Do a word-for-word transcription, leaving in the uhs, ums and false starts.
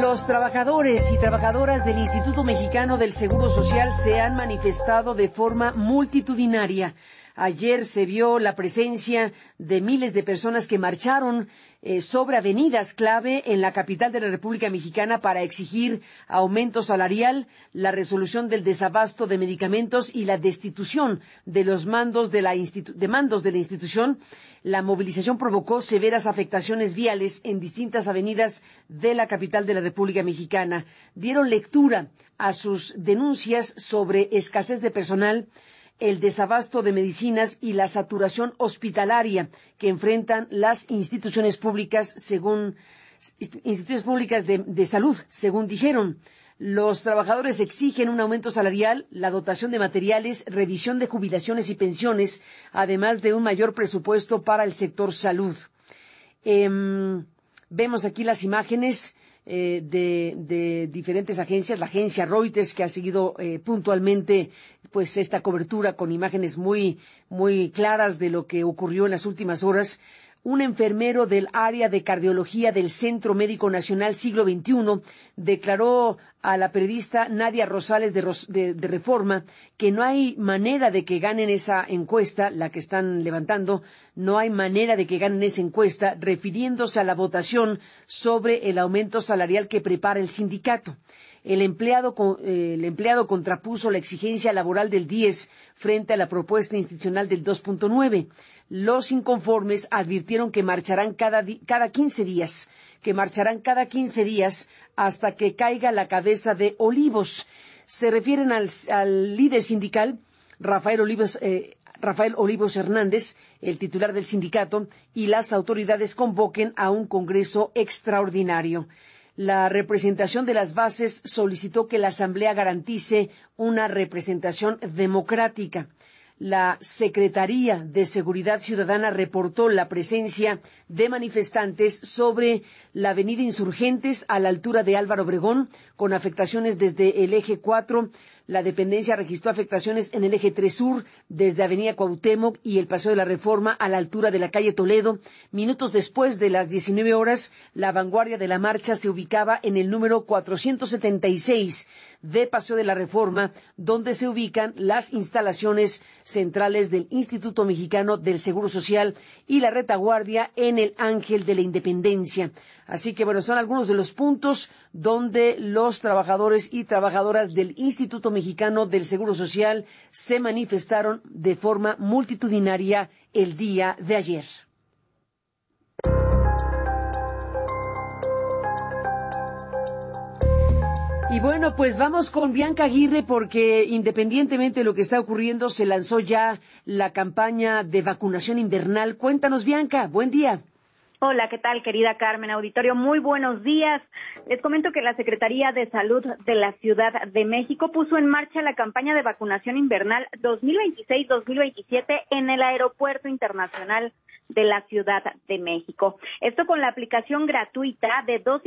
Los trabajadores y trabajadoras del Instituto Mexicano del Seguro Social se han manifestado de forma multitudinaria. Ayer se vio la presencia de miles de personas que marcharon eh, sobre avenidas clave en la capital de la República Mexicana para exigir aumento salarial, la resolución del desabasto de medicamentos y la destitución de los mandos de la, institu- de mandos de la institución. La movilización provocó severas afectaciones viales en distintas avenidas de la capital de la República Mexicana. Dieron lectura a sus denuncias sobre escasez de personal, el desabasto de medicinas y la saturación hospitalaria que enfrentan las instituciones públicas, según instituciones públicas de, de salud, según dijeron. Los trabajadores exigen un aumento salarial, la dotación de materiales, revisión de jubilaciones y pensiones, además de un mayor presupuesto para el sector salud. Eh, vemos aquí las imágenes Eh, de, de diferentes agencias, la agencia Reuters, que ha seguido eh, puntualmente pues esta cobertura con imágenes muy, muy claras de lo que ocurrió en las últimas horas. Un enfermero del área de cardiología del Centro Médico Nacional Siglo veintiuno declaró a la periodista Nadia Rosales de, Ros de, de Reforma que no hay manera de que ganen esa encuesta, la que están levantando, no hay manera de que ganen esa encuesta, refiriéndose a la votación sobre el aumento salarial que prepara el sindicato. El empleado, eh, el empleado contrapuso la exigencia laboral del diez frente a la propuesta institucional del dos punto nueve. Los inconformes advirtieron que marcharán cada, cada quince días, que marcharán cada quince días hasta que caiga la cabeza de Olivos. Se refieren al, al líder sindical, Rafael Olivos, eh, Rafael Olivos Hernández, el titular del sindicato, y las autoridades convoquen a un congreso extraordinario. La representación de las bases solicitó que la Asamblea garantice una representación democrática. La Secretaría de Seguridad Ciudadana reportó la presencia de manifestantes sobre la avenida Insurgentes a la altura de Álvaro Obregón, con afectaciones desde el eje cuatro. La dependencia registró afectaciones en el eje tres sur, desde avenida Cuauhtémoc y el Paseo de la Reforma a la altura de la calle Toledo. Minutos después de las diecinueve horas, la vanguardia de la marcha se ubicaba en el número cuatrocientos setenta y seis de Paseo de la Reforma, donde se ubican las instalaciones centrales del Instituto Mexicano del Seguro Social y la retaguardia en el Ángel de la Independencia. Así que, bueno, son algunos de los puntos donde los trabajadores y trabajadoras del Instituto Mexicano del Seguro Social se manifestaron de forma multitudinaria el día de ayer. Y bueno, pues vamos con Bianca Aguirre, porque independientemente de lo que está ocurriendo, se lanzó ya la campaña de vacunación invernal. Cuéntanos, Bianca, buen día. Hola, ¿qué tal, querida Carmen Auditorio? Muy buenos días. Les comento que la Secretaría de Salud de la Ciudad de México puso en marcha la campaña de vacunación invernal dos mil veintiséis dos mil veintisiete en el Aeropuerto Internacional de la Ciudad de México. Esto con la aplicación gratuita de dos